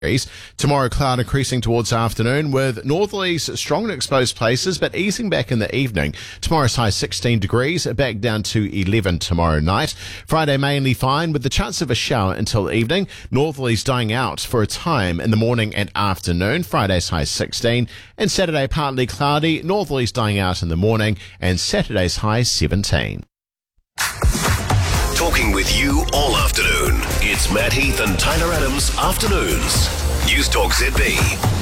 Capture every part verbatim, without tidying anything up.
Tomorrow, cloud increasing towards afternoon with northerlies strong in exposed places, but easing back in the evening. Tomorrow's high sixteen degrees, back down to eleven tomorrow night. Friday mainly fine with the chance of a shower until evening. Northerlies dying out for a time in the morning and afternoon. Friday's high sixteen, and Saturday partly cloudy. Northerlies dying out in the morning, and Saturday's high seventeen. Talking with you all afternoon. It's Matt Heath and Tyler Adams Afternoons. News Talk Z B.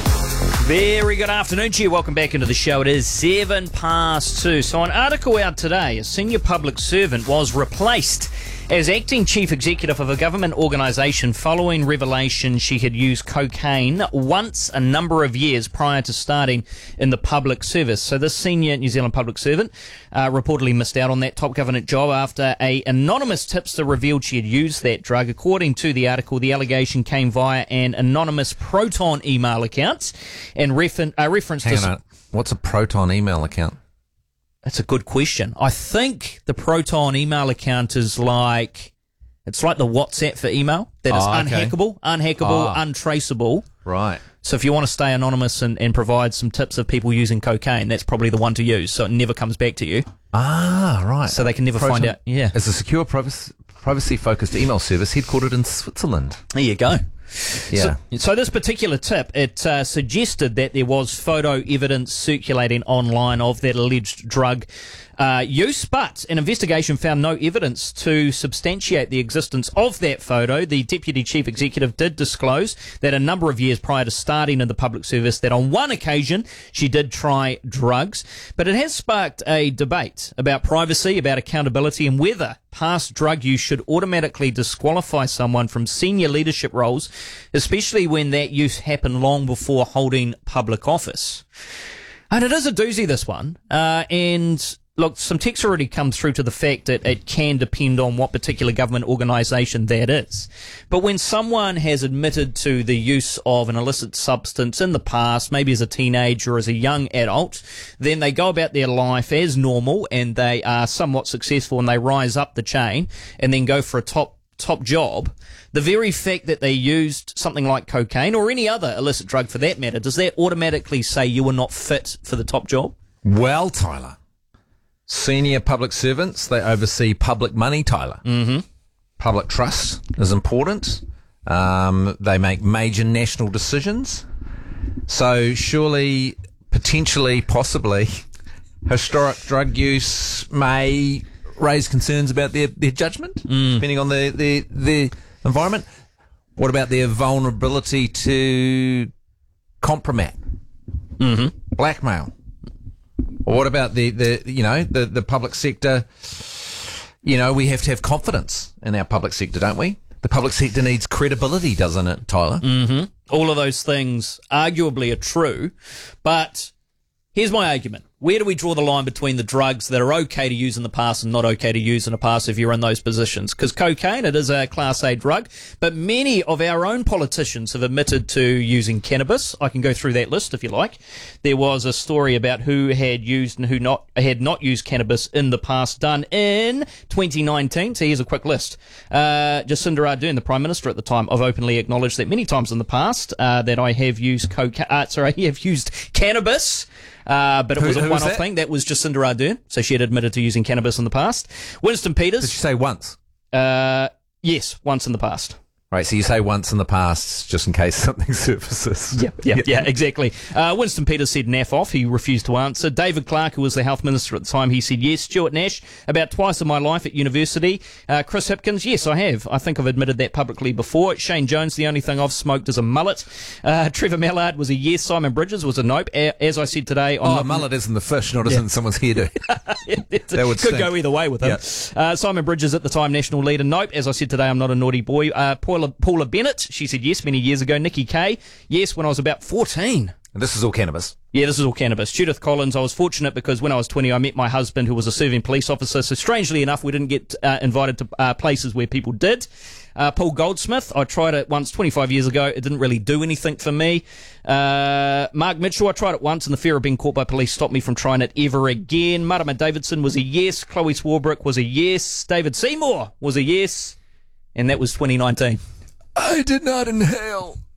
Very good afternoon to you. Welcome back into the show. It is seven past two. So an article out today, a senior public servant was replaced as acting chief executive of a government organisation following revelation she had used cocaine once a number of years prior to starting in the public service. So this senior New Zealand public servant uh, reportedly missed out on that top government job after a anonymous tipster revealed she had used that drug. According to the article, the allegation came via an anonymous Proton email account and refer- uh, reference Hang to... on, what's a Proton email account? That's a good question. I think the Proton email account is like, it's like the WhatsApp for email. That is Oh, okay. unhackable, unhackable, Oh. untraceable. Right. So if you want to stay anonymous and, and provide some tips of people using cocaine, that's probably the one to use. So it never comes back to you. Ah, right. So they can never Proton find out. Yeah. It's a secure privacy, privacy-focused email service headquartered in Switzerland. There you go. Yeah. So, so this particular tip, it uh, suggested that there was photo evidence circulating online of that alleged drug uh, use, but an investigation found no evidence to substantiate the existence of that photo. The deputy chief executive did disclose that a number of years prior to starting in the public service, that on one occasion she did try drugs, but it has sparked a debate about privacy, about accountability, and whether past drug use should automatically disqualify someone from senior leadership roles, especially when that use happened long before holding public office. And it is a doozy, this one. Uh, and look, some text already comes through to the fact that it can depend on what particular government organisation that is. But when someone has admitted to the use of an illicit substance in the past, maybe as a teenager or as a young adult, then they go about their life as normal and they are somewhat successful and they rise up the chain and then go for a top top job. The very fact that they used something like cocaine or any other illicit drug for that matter, does that automatically say you are not fit for the top job? Well, Tyler, senior public servants, they oversee public money, Tyler. Mm-hmm. Public trust is important. Um, they make major national decisions. So surely, potentially, possibly, historic drug use may raise concerns about their, their judgment, Mm. depending on the, the, the environment. What about their vulnerability to compromat, Mm-hmm. blackmail? Or what about the, the you know, the, the public sector? You know, we have to have confidence in our public sector, don't we? The public sector needs credibility, doesn't it, Tyler? Mm-hmm. All of those things arguably are true, but here's my argument. Where do we draw the line between the drugs that are okay to use in the past and not okay to use in the past if you're in those positions? Because cocaine, it is a Class A drug, but many of our own politicians have admitted to using cannabis. I can go through that list if you like. There was a story about who had used and who not had not used cannabis in the past, done in twenty nineteen. So here's a quick list. Uh, Jacinda Ardern, the Prime Minister at the time, I've openly acknowledged that many times in the past uh, that I have used cocaine. Uh, sorry, I have used cannabis. Uh, but it Who- was a who was one-off that? thing. That was Jacinda Ardern. So she had admitted to using cannabis in the past. Winston Did you Peters. say once? Uh, yes, once in the past. Right, so you say once in the past, just in case something surfaces. Yeah, yeah, yeah, exactly. Uh, Winston Peters said naff off. He refused to answer. David Clark, who was the health minister at the time, he said yes. Stuart Nash, about twice in my life at university. Uh, Chris Hipkins, yes, I have. I think I've admitted that publicly before. Shane Jones, the only thing I've smoked is a mullet. Uh, Trevor Mallard was a yes. Simon Bridges was a nope. A- As I said today, I'm Oh, not- a mullet isn't the fish, not isn't someone's hairdo. that would could stink. go either way with him. Uh, Simon Bridges at the time, national leader. Nope. As I said today, I'm not a naughty boy. Uh, Paula, Paula Bennett, she said yes many years ago. Nikki Kay, yes, when I was about fourteen. And this is all cannabis. Yeah, this is all cannabis. Judith Collins, I was fortunate because when I was twenty, I met my husband who was a serving police officer. So strangely enough, we didn't get uh, invited to uh, places where people did. Uh, Paul Goldsmith, I tried it once twenty-five years ago. It didn't really do anything for me. Uh, Mark Mitchell, I tried it once and the fear of being caught by police stopped me from trying it ever again. Marama Davidson was a yes. Chloe Swarbrick was a yes. David Seymour was a yes. And that was twenty nineteen. I did not inhale.